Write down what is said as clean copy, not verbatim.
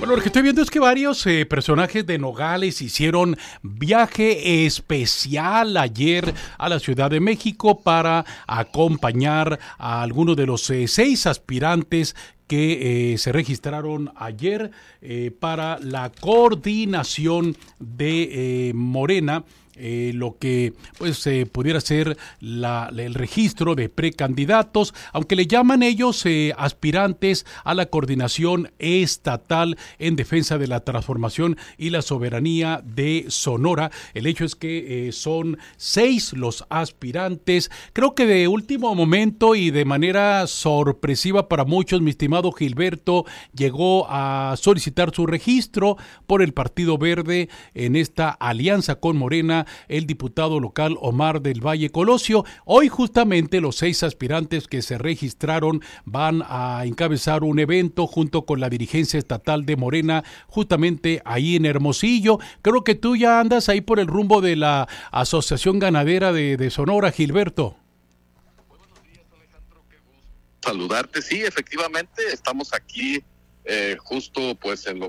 Bueno, lo que estoy viendo es que varios personajes de Nogales hicieron viaje especial ayer a la Ciudad de México para acompañar a algunos de los 6 aspirantes que se registraron ayer para la coordinación de Morena. Lo que pues pudiera ser el registro de precandidatos, aunque le llaman ellos aspirantes a la coordinación estatal en defensa de la transformación y la soberanía de Sonora. El hecho es que son 6 los aspirantes. Creo que de último momento y de manera sorpresiva para muchos, mi estimado Gilberto, llegó a solicitar su registro por el Partido Verde en esta alianza con Morena, el diputado local Omar del Valle Colosio. Hoy justamente los 6 aspirantes que se registraron van a encabezar un evento junto con la dirigencia estatal de Morena, justamente ahí en Hermosillo. Creo que tú ya andas ahí por el rumbo de la Asociación Ganadera de Sonora, Gilberto. Buenos días, Alejandro, qué gusto saludarte. Sí, efectivamente, estamos aquí justo pues en lo